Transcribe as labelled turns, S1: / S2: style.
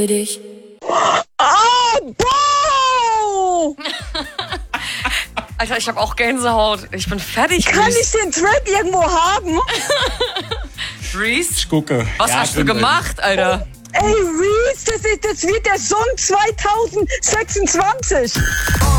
S1: für dich.
S2: Boah!
S3: Alter, ich habe auch Gänsehaut. Ich bin fertig.
S2: Kann ich den Track irgendwo haben?
S3: Reese?
S4: Ich gucke.
S3: Was hast du gemacht, Alter?
S2: Ey, Reese, das wird der Song 2026.